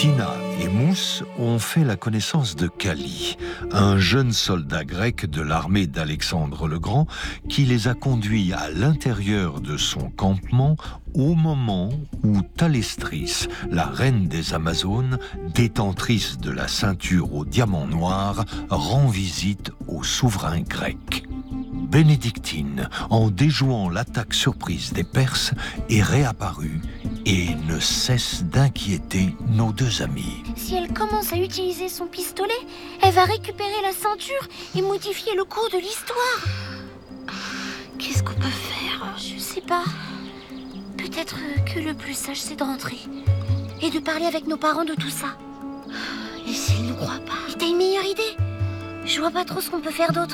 Tina et Mousse ont fait la connaissance de Kali, un jeune soldat grec de l'armée d'Alexandre le Grand qui les a conduits à l'intérieur de son campement au moment où Thalestris, la reine des Amazones, détentrice de la ceinture au diamant noir, rend visite au souverain grec. Bénédictine, en déjouant l'attaque surprise des Perses, est réapparue et ne cesse d'inquiéter nos deux amis. Si elle commence à utiliser son pistolet, elle va récupérer la ceinture et modifier le cours de l'histoire. Qu'est-ce qu'on peut faire? Je sais pas. Peut-être que le plus sage, c'est de rentrer et de parler avec nos parents de tout ça. Et s'ils ne croient pas? Mais t'as une meilleure idée? Je vois pas trop ce qu'on peut faire d'autre.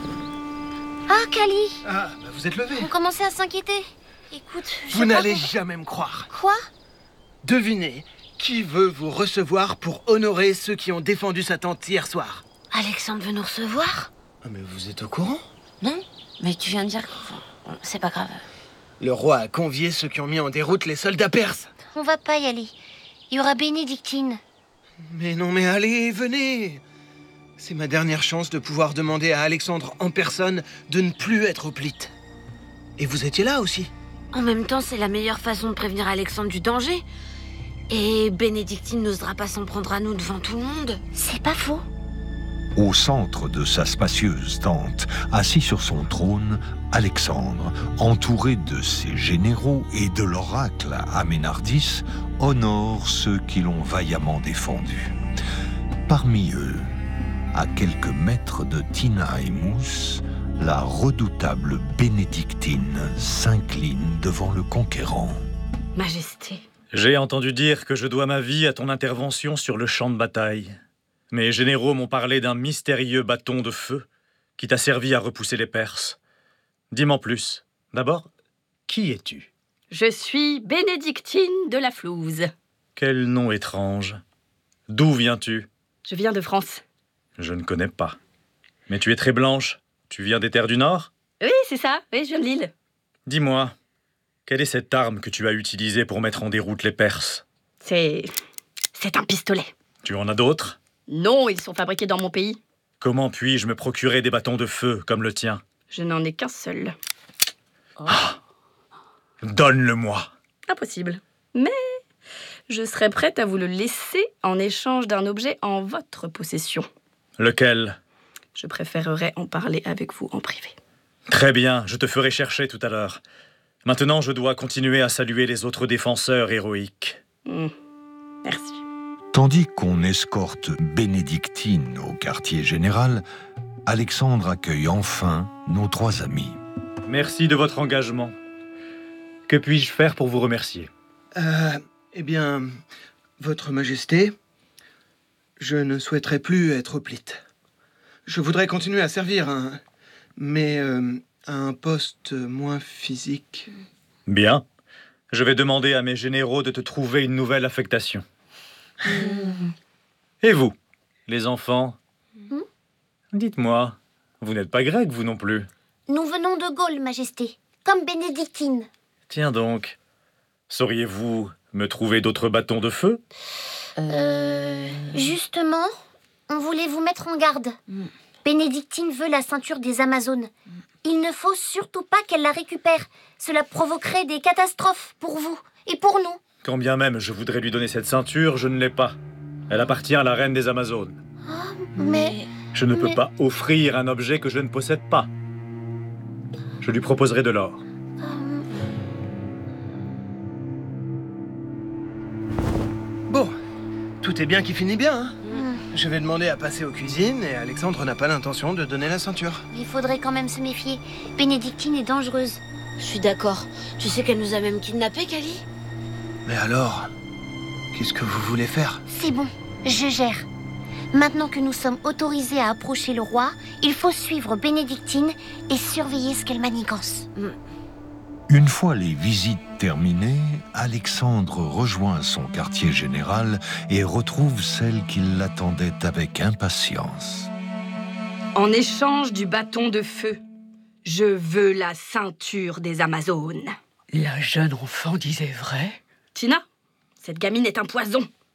Ah, Kali! Ah, vous êtes levé. On commençait à s'inquiéter. Écoute, Vous n'allez jamais me croire. Quoi? Devinez, qui veut vous recevoir pour honorer ceux qui ont défendu sa tante hier soir? Alexandre veut nous recevoir? Ah, mais vous êtes au courant? Non, mais tu viens de dire... C'est pas grave. Le roi a convié ceux qui ont mis en déroute les soldats perses. On va pas y aller. Il y aura Bénédictine. Mais non, mais allez, venez. C'est ma dernière chance de pouvoir demander à Alexandre en personne de ne plus être hoplite. Et vous étiez là aussi. En même temps, c'est la meilleure façon de prévenir Alexandre du danger. Et Bénédictine n'osera pas s'en prendre à nous devant tout le monde. C'est pas faux. Au centre de sa spacieuse tente, assis sur son trône, Alexandre, entouré de ses généraux et de l'oracle Aménardis, honore ceux qui l'ont vaillamment défendu. Parmi eux, à quelques mètres de Tina et Mousse, la redoutable Bénédictine s'incline devant le conquérant. Majesté. J'ai entendu dire que je dois ma vie à ton intervention sur le champ de bataille. Mes généraux m'ont parlé d'un mystérieux bâton de feu qui t'a servi à repousser les Perses. Dis-m'en plus. D'abord, qui es-tu? Je suis Bénédictine de la Flouze. Quel nom étrange. D'où viens-tu? Je viens de France. Je ne connais pas. Mais tu es très blanche. Tu viens des terres du Nord? Oui, c'est ça. Oui, je viens de Lille. Dis-moi, quelle est cette arme que tu as utilisée pour mettre en déroute les Perses? C'est un pistolet. Tu en as d'autres? Non, ils sont fabriqués dans mon pays. Comment puis-je me procurer des bâtons de feu comme le tien? Je n'en ai qu'un seul. Ah, donne-le-moi. Impossible. Mais je serais prête à vous le laisser en échange d'un objet en votre possession. Lequel? Je préférerais en parler avec vous en privé. Très bien, je te ferai chercher tout à l'heure. Maintenant, je dois continuer à saluer les autres défenseurs héroïques. Merci. Tandis qu'on escorte Bénédictine au quartier général, Alexandre accueille enfin nos trois amis. Merci de votre engagement. Que puis-je faire pour vous remercier? Eh bien, Votre Majesté, je ne souhaiterais plus être hoplite. Je voudrais continuer à servir, mais à un poste moins physique. Bien. Je vais demander à mes généraux de te trouver une nouvelle affectation. Et vous, les enfants? Dites-moi, vous n'êtes pas grec, vous non plus? Nous venons de Gaule, Majesté, comme Bénédictine. Tiens donc, sauriez-vous me trouver d'autres bâtons de feu? Justement, on voulait vous mettre en garde. Bénédictine veut la ceinture des Amazones. Il ne faut surtout pas qu'elle la récupère. Cela provoquerait des catastrophes pour vous et pour nous. Quand bien même je voudrais lui donner cette ceinture, je ne l'ai pas. Elle appartient à la reine des Amazones. Mais... Je ne peux pas offrir un objet que je ne possède pas. Je lui proposerai de l'or. Bon, tout est bien qui finit bien, hein. Je vais demander à passer aux cuisines et Alexandre n'a pas l'intention de donner la ceinture. Il faudrait quand même se méfier. Bénédictine est dangereuse. Je suis d'accord. Tu sais qu'elle nous a même kidnappés, Kali? Mais alors, qu'est-ce que vous voulez faire? C'est bon, je gère. Maintenant que nous sommes autorisés à approcher le roi, il faut suivre Bénédictine et surveiller ce qu'elle manigance. Une fois les visites terminées, Alexandre rejoint son quartier général et retrouve celle qui l'attendait avec impatience. En échange du bâton de feu, je veux la ceinture des Amazones. La jeune enfant disait vrai? Tina, cette gamine est un poison.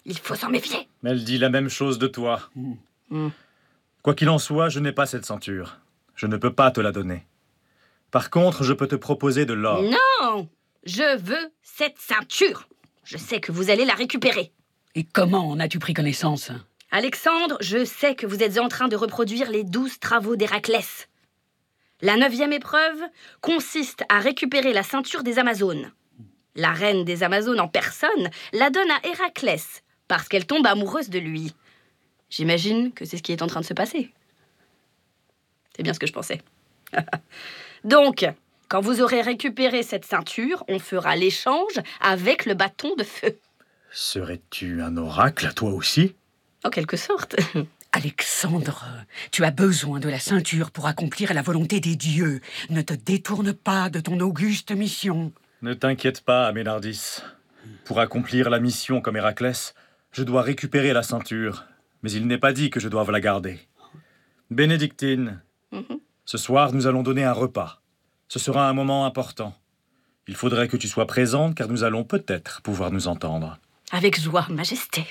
Il faut s'en méfier. Elle dit la même chose de toi. Quoi qu'il en soit, je n'ai pas cette ceinture. Je ne peux pas te la donner. Par contre, je peux te proposer de l'or. Non! Je veux cette ceinture. Je sais que vous allez la récupérer. Et comment en as-tu pris connaissance? Alexandre, je sais que vous êtes en train de reproduire les 12 travaux d'Héraclès. La 9e épreuve consiste à récupérer la ceinture des Amazones. La reine des Amazones en personne la donne à Héraclès parce qu'elle tombe amoureuse de lui. J'imagine que c'est ce qui est en train de se passer. C'est bien ce que je pensais. Donc, quand vous aurez récupéré cette ceinture, on fera l'échange avec le bâton de feu. Serais-tu un oracle, toi aussi? En quelque sorte. Alexandre, tu as besoin de la ceinture pour accomplir la volonté des dieux. Ne te détourne pas de ton auguste mission. Ne t'inquiète pas, Aménardis. Pour accomplir la mission comme Héraclès, je dois récupérer la ceinture. Mais il n'est pas dit que je doive la garder. Bénédictine, ce soir, nous allons donner un repas. Ce sera un moment important. Il faudrait que tu sois présente, car nous allons peut-être pouvoir nous entendre. Avec joie, Majesté.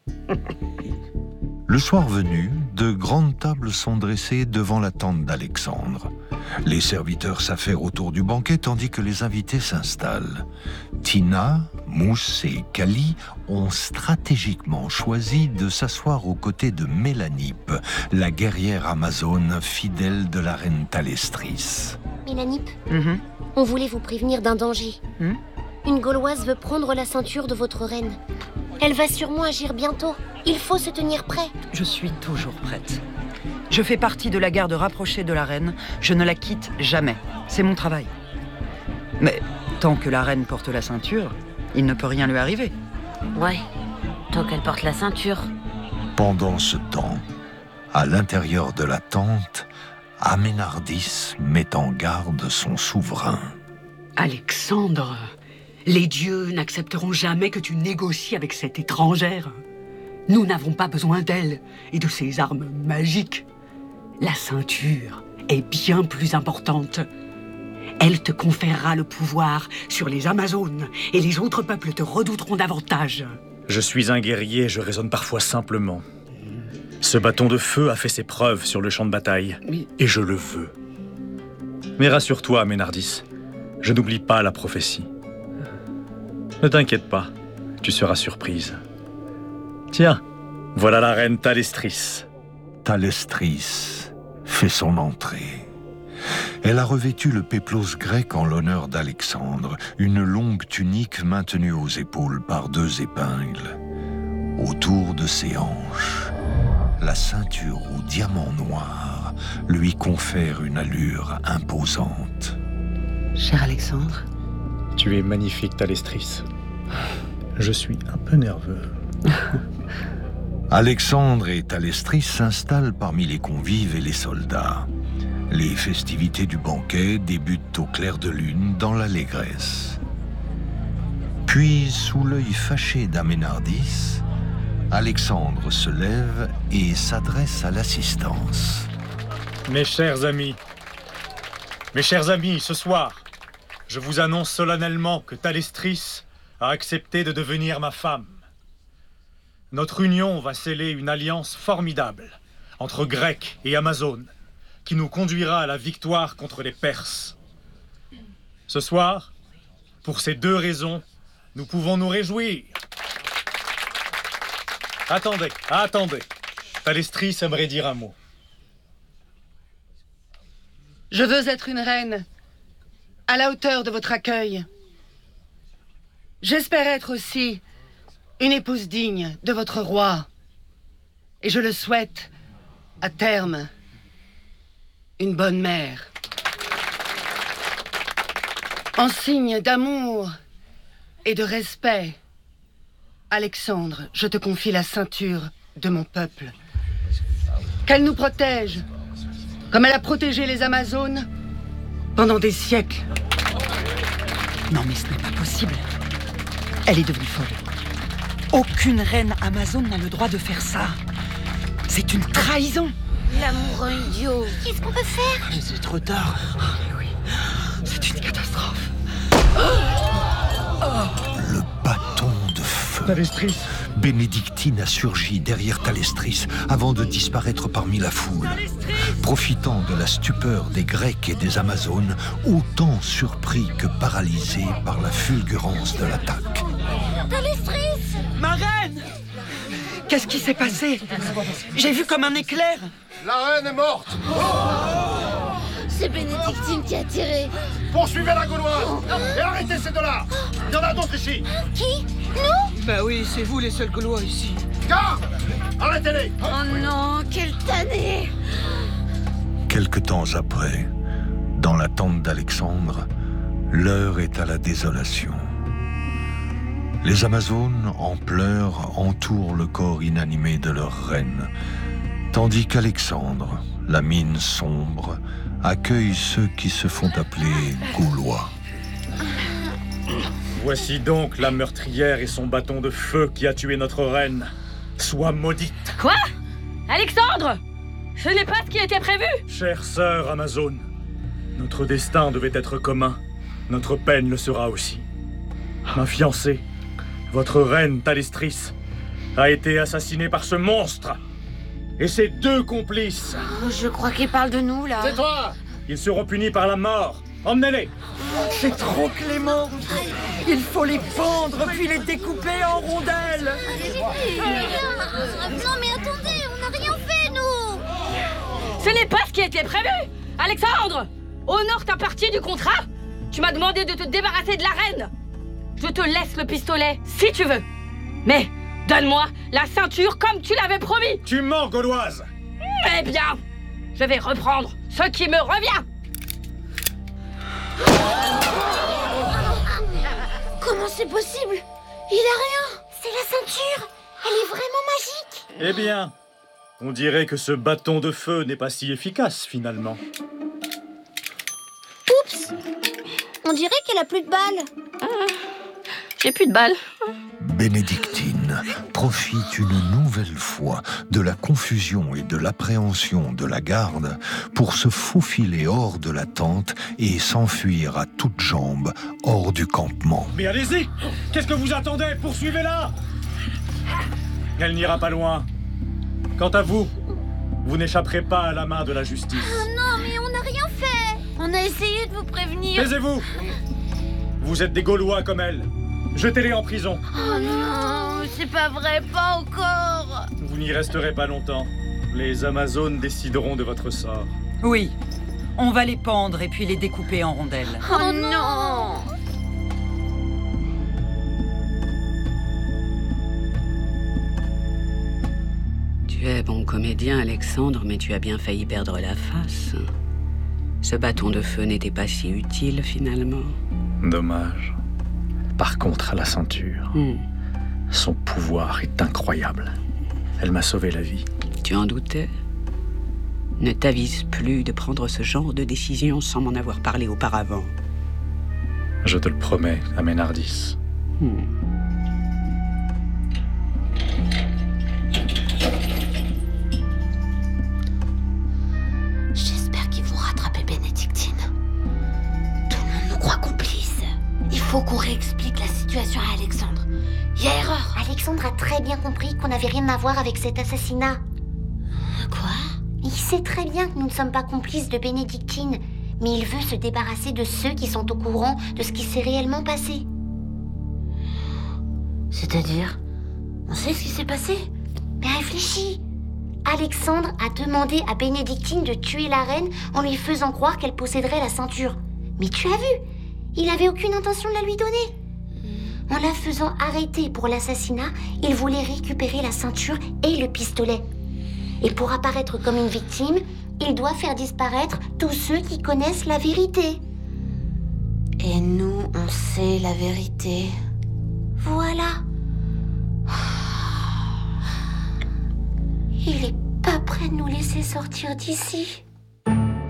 Le soir venu, de grandes tables sont dressées devant la tente d'Alexandre. Les serviteurs s'affairent autour du banquet tandis que les invités s'installent. Tina, Mousse et Kali ont stratégiquement choisi de s'asseoir aux côtés de Mélanippe, la guerrière amazone fidèle de la reine Thalestris. Mélanippe, on voulait vous prévenir d'un danger. Une Gauloise veut prendre la ceinture de votre reine. Elle va sûrement agir bientôt. Il faut se tenir prêt. Je suis toujours prête. Je fais partie de la garde rapprochée de la reine. Je ne la quitte jamais. C'est mon travail. Mais tant que la reine porte la ceinture, il ne peut rien lui arriver. Ouais, tant qu'elle porte la ceinture. Pendant ce temps, à l'intérieur de la tente, Aménardis met en garde son souverain. Alexandre, les dieux n'accepteront jamais que tu négocies avec cette étrangère. Nous n'avons pas besoin d'elle et de ses armes magiques. La ceinture est bien plus importante. Elle te conférera le pouvoir sur les Amazones et les autres peuples te redouteront davantage. Je suis un guerrier, je raisonne parfois simplement. Ce bâton de feu a fait ses preuves sur le champ de bataille, et je le veux. Mais rassure-toi, Aménardis, je n'oublie pas la prophétie. Ne t'inquiète pas, tu seras surprise. Tiens, voilà la reine Thalestris. Thalestris fait son entrée. Elle a revêtu le péplos grec en l'honneur d'Alexandre, une longue tunique maintenue aux épaules par 2 épingles. Autour de ses hanches, la ceinture aux diamants noirs lui confère une allure imposante. Cher Alexandre, Tu es magnifique, Thalestris. Je suis un peu nerveux. Alexandre et Thalestris s'installent parmi les convives et les soldats. Les festivités du banquet débutent au clair de lune dans l'allégresse. Puis, sous l'œil fâché d'Aménardis, Alexandre se lève et s'adresse à l'assistance. Mes chers amis, ce soir, je vous annonce solennellement que Thalestris a accepté de devenir ma femme. Notre union va sceller une alliance formidable entre Grecs et Amazones qui nous conduira à la victoire contre les Perses. Ce soir, pour ces 2 raisons, nous pouvons nous réjouir. Attendez. Thalestris aimerait dire un mot. Je veux être une reine, à la hauteur de votre accueil. J'espère être aussi une épouse digne de votre roi. Et je le souhaite, à terme, une bonne mère. En signe d'amour et de respect, Alexandre, je te confie la ceinture de mon peuple. Qu'elle nous protège, comme elle a protégé les Amazones pendant des siècles. non mais ce n'est pas possible. Elle est devenue folle. Aucune reine amazone n'a le droit de faire ça. C'est une trahison. L'amoureux idiot. Qu'est-ce qu'on peut faire? C'est trop tard. Oui, c'est une catastrophe. Le bâton de feu. Thalestris, Bénédictine a surgi derrière Thalestris avant de disparaître parmi la foule. Profitant de la stupeur des Grecs et des Amazones, autant surpris que paralysés par la fulgurance de l'attaque. Thalestris! Ma reine! Qu'est-ce qui s'est passé? J'ai vu comme un éclair. La reine est morte. C'est Bénédictine qui a tiré. Poursuivez la Gauloise et arrêtez ces deux-là. Il y en a d'autres ici. Qui? Nous? Bah oui, c'est vous les seuls Gaulois ici. Garde! Arrêtez-les. Oh non, quelle tannée! Quelque temps après, dans la tente d'Alexandre, l'heure est à la désolation. Les Amazones, en pleurs, entourent le corps inanimé de leur reine, tandis qu'Alexandre, la mine sombre, accueille ceux qui se font appeler Gaulois. Voici donc la meurtrière et son bâton de feu qui a tué notre reine. Sois maudite. Quoi? Alexandre? Ce n'est pas ce qui était prévu. Chère sœur Amazone, notre destin devait être commun. Notre peine le sera aussi. Ma fiancée, votre reine Thalestris, a été assassinée par ce monstre. Et ses deux complices. Oh, je crois qu'il parle de nous, là. Tais-toi! Ils seront punis par la mort. Emmenez-les. C'est trop clément. Il faut les pendre puis les découper en rondelles. Non mais attendez, on n'a rien fait, nous! Ce n'est pas ce qui était prévu. Alexandre, honore ta partie du contrat. Tu m'as demandé de te débarrasser de la reine. Je te laisse le pistolet, si tu veux. Mais donne-moi la ceinture comme tu l'avais promis. Tu mens, Gauloise. Eh bien, je vais reprendre ce qui me revient. Comment c'est possible? Il a rien! C'est la ceinture! Elle est vraiment magique! Eh bien, on dirait que ce bâton de feu n'est pas si efficace, finalement. Oups! On dirait qu'elle a plus de balles. J'ai plus de balles. Bénédictine profite une nouvelle fois de la confusion et de l'appréhension de la garde pour se faufiler hors de la tente et s'enfuir à toutes jambes hors du campement. Mais allez-y! Qu'est-ce que vous attendez? Poursuivez-la! Elle n'ira pas loin. Quant à vous, vous n'échapperez pas à la main de la justice. Oh non, mais on n'a rien fait! On a essayé de vous prévenir. Taisez-vous! Vous êtes des Gaulois comme elle. Jetez-les en prison. Oh non, c'est pas vrai, pas encore! Vous n'y resterez pas longtemps. Les Amazones décideront de votre sort. Oui, on va les pendre et puis les découper en rondelles. Oh non! Tu es bon comédien, Alexandre, mais tu as bien failli perdre la face. Ce bâton de feu n'était pas si utile, finalement. Dommage. Par contre, à la ceinture, son pouvoir est incroyable. Elle m'a sauvé la vie. Tu en doutais? Ne t'avise plus de prendre ce genre de décision sans m'en avoir parlé auparavant. Je te le promets, Aménardis. J'espère qu'ils vont rattraper Bénédictine. Tout le monde nous croit complices. Il faut qu'on réexplique la situation à Alexandre. Il y a erreur. Alexandre a très bien compris qu'on n'avait rien à voir avec cet assassinat. Quoi? Il sait très bien que nous ne sommes pas complices de Bénédictine, mais il veut se débarrasser de ceux qui sont au courant de ce qui s'est réellement passé. C'est-à-dire? On sait ce qui s'est passé? Mais réfléchis. Alexandre a demandé à Bénédictine de tuer la reine en lui faisant croire qu'elle posséderait la ceinture. Mais tu as vu, il n'avait aucune intention de la lui donner. En la faisant arrêter pour l'assassinat, il voulait récupérer la ceinture et le pistolet. Et pour apparaître comme une victime, il doit faire disparaître tous ceux qui connaissent la vérité. Et nous, on sait la vérité. Voilà. Il est pas prêt de nous laisser sortir d'ici.